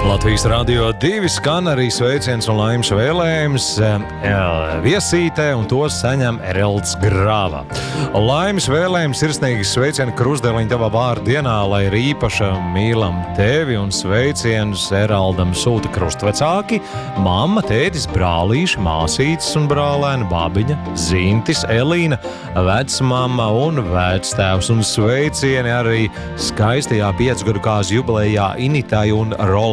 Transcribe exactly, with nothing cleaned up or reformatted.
Latvijas Radio divi skan arī sveiciens un laimes vēlējums viesītē, un tos saņem Erelds Grāva. Laimes vēlējums sirsnīgi sveicieni krustdēliņa tavā vārdienā, lai ir īpaša mīlam tevi, un sveicienus Eraldam sūta krustvecāki, mamma, tētis, brālīši, māsītes un brālēni, babiņa, Zintis, Elīna, vecmamma un vectēvs, un sveicieni arī skaistajā piecgadu kāzu jubilejā Initai un Rolandai.